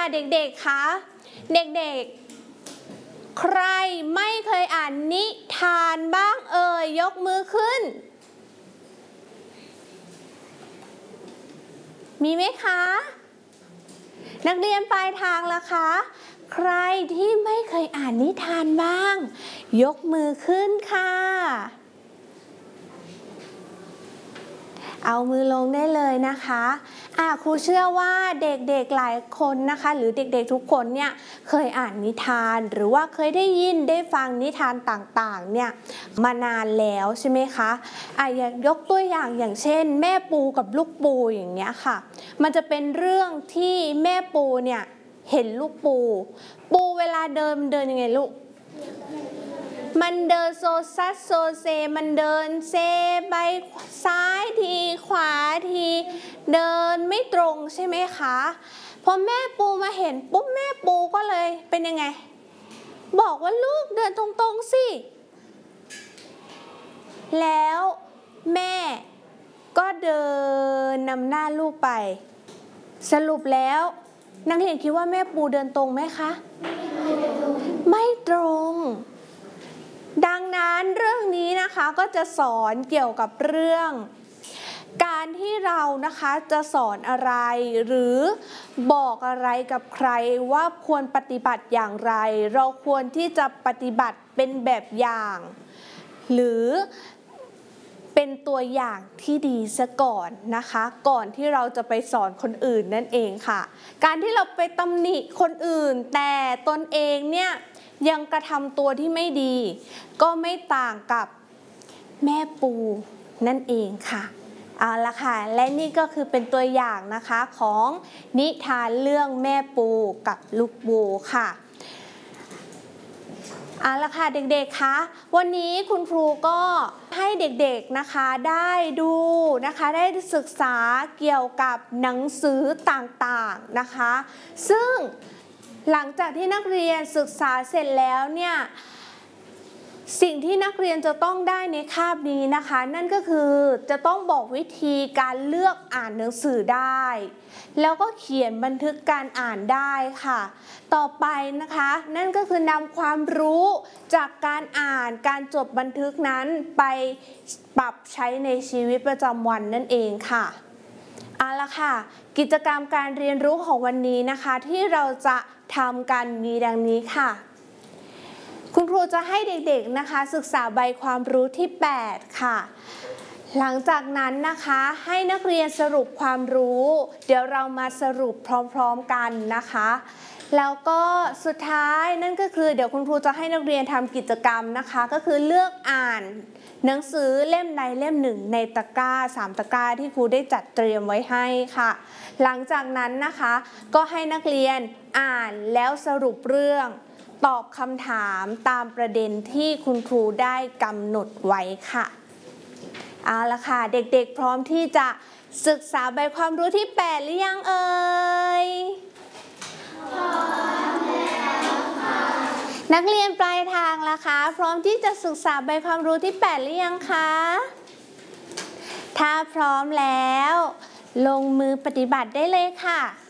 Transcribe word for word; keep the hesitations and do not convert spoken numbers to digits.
เด็กๆคะเด็กๆใครไม่เคยอ่านนิทานบ้างเอ่ยยกมือขึ้นมีไหมคะนักเรียนปลายทางล่ะคะใครที่ไม่เคยอ่านนิทานบ้างยกมือขึ้นค่ะเอามือลงได้เลยนะคะอ่ะครูเชื่อว่าเด็กๆหลายคนนะคะหรือเด็กๆทุกคนเนี่ยเคยอ่านนิทานหรือว่าเคยได้ยินได้ฟังนิทานต่างๆเนี่ยมานานแล้วใช่ไหมคะอ่ะอย่างยกตัวอย่างอย่างเช่นแม่ปูกับลูกปูอย่างเงี้ยค่ะมันจะเป็นเรื่องที่แม่ปูเนี่ยเห็นลูกปูปูเวลาเดินเดินยังไงลูกมันเดินโซซัสโซเซมันเดินเซไปซ้ายทีขวาทีเดินไม่ตรงใช่ไหมคะพอแม่ปูมาเห็นปุ๊บแม่ปูก็เลยเป็นยังไงบอกว่าลูกเดินตรงๆสิแล้วแม่ก็เดินนำหน้าลูกไปสรุปแล้วนักเรียนคิดว่าแม่ปูเดินตรงไหมคะไม่ตรงดังนั้นเรื่องนี้นะคะก็จะสอนเกี่ยวกับเรื่องการที่เรานะคะจะสอนอะไรหรือบอกอะไรกับใครว่าควรปฏิบัติอย่างไรเราควรที่จะปฏิบัติเป็นแบบอย่างหรือเป็นตัวอย่างที่ดีซะก่อนนะคะก่อนที่เราจะไปสอนคนอื่นนั่นเองค่ะการที่เราไปตำหนิคนอื่นแต่ตนเองเนี่ยยังกระทำตัวที่ไม่ดีก็ไม่ต่างกับแม่ปูนั่นเองค่ะเอาละค่ะและนี่ก็คือเป็นตัวอย่างนะคะของนิทานเรื่องแม่ปูกับลูกปูค่ะเอาละค่ะเด็กๆคะวันนี้คุณครูก็ให้เด็กๆนะคะได้ดูนะคะได้ศึกษาเกี่ยวกับหนังสือต่างๆนะคะซึ่งหลังจากที่นักเรียนศึกษาเสร็จแล้วเนี่ยสิ่งที่นักเรียนจะต้องได้ในคาบนี้นะคะนั่นก็คือจะต้องบอกวิธีการเลือกอ่านหนังสือได้แล้วก็เขียนบันทึกการอ่านได้ค่ะต่อไปนะคะนั่นก็คือนำความรู้จากการอ่านการจดบันทึกนั้นไปปรับใช้ในชีวิตประจำวันนั่นเองค่ะเอาละค่ะกิจกรรมการเรียนรู้ของวันนี้นะคะที่เราจะทำกันมีดังนี้ค่ะคุณครูจะให้เด็กๆนะคะศึกษาใบความรู้ที่แปดค่ะหลังจากนั้นนะคะให้นักเรียนสรุปความรู้เดี๋ยวเรามาสรุปพร้อมๆกันนะคะแล้วก็สุดท้ายนั่นก็คือเดี๋ยวคุณครูจะให้นักเรียนทำกิจกรรมนะคะก็คือเลือกอ่านหนังสือเล่มใดเล่มหนึ่งในตะกร้าสามตะกร้าที่ครูได้จัดเตรียมไว้ให้ค่ะหลังจากนั้นนะคะก็ให้นักเรียนอ่านแล้วสรุปเรื่องตอบคำถามตามประเด็นที่คุณครูได้กำหนดไว้ค่ะเอาละค่ะเด็กๆพร้อมที่จะศึกษาใบความรู้ที่แปดหรือยังเอ่ยพร้อมแล้วค่ะนักเรียนปลายทางล่ะคะพร้อมที่จะศึกษาใบความรู้ที่แปดหรือยังคะถ้าพร้อมแล้วลงมือปฏิบัติได้เลยค่ะ